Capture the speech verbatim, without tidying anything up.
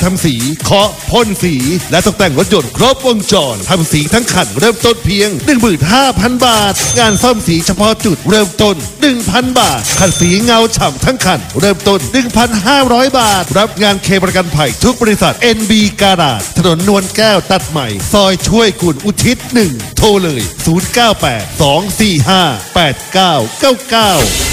ทำสีเคาะพ่นสีและตกแต่งรถยนต์ครบวงจรทำสีทั้งคันเริ่มต้นเพียง หนึ่งหมื่นห้าพัน บาทงานซ่อมสีเฉพาะจุดเริ่มต้น หนึ่งพัน บาทขัดสีเงาฉ่ำทั้งคันเริ่มต้น หนึ่งพันห้าร้อย บาทรับงานเคประกันภัยทุกบริษัท เอ็น บี Garage ถนนนวลแก้วตัดใหม่ซอยช่วยคุณอุทิศหนึ่งโทรเลยศูนย์ เก้า แปด สอง สี่ ห้า แปด เก้า เก้า เก้า